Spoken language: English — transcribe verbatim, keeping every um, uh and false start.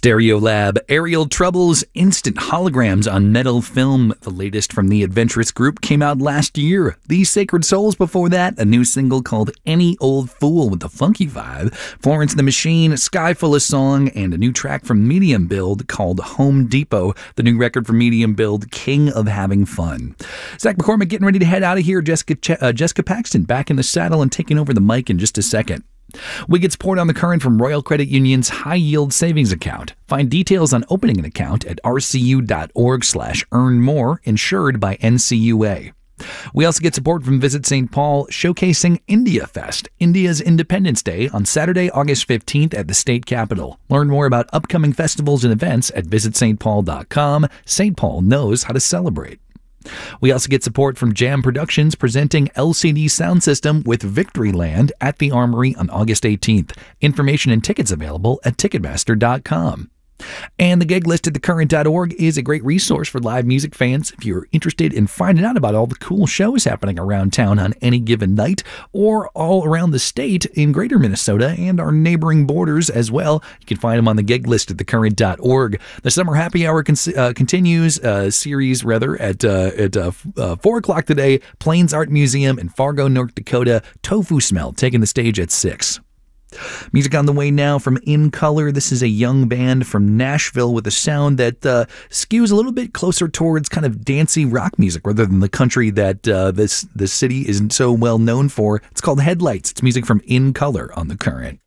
Stereolab, Aerial Troubles, Instant Holograms on Metal Film. The latest from the Adventurous Group came out last year. These Sacred Souls before that, a new single called Any Old Fool with a funky vibe. Florence and the Machine, Sky Full of Song, and a new track from Medium Build called Home Depot. The new record from Medium Build, King of Having Fun. Zach McCormick getting ready to head out of here. Jessica, Ch- uh, Jessica Paxton back in the saddle and taking over the mic in just a second. We get support on the current from Royal Credit Union's High Yield Savings Account. Find details on opening an account at rcu.org slash earn more, insured by N C U A. We also get support from Visit Saint Paul, showcasing India Fest, India's Independence Day, on Saturday, August fifteenth at the state capitol. Learn more about upcoming festivals and events at visit st paul dot com. Saint Paul knows how to celebrate. We also get support from Jam Productions, presenting L C D Sound System with Victoryland at the Armory on August eighteenth. Information and tickets available at ticketmaster dot com. And the gig list at the current dot org is a great resource for live music fans if you're interested in finding out about all the cool shows happening around town on any given night, or all around the state in greater Minnesota and our neighboring borders as well. You can find them on the gig list at the current dot org. The Summer Happy Hour con- uh, continues, uh, series rather, at, uh, at uh, uh, four o'clock today. Plains Art Museum in Fargo, North Dakota. Tofu Smell taking the stage at six. Music on the way now from In Color. This is a young band from Nashville with a sound that uh, skews a little bit closer towards kind of dancey rock music rather than the country that uh, this, this city isn't so well known for. It's called Headlights. It's music from In Color on The Current.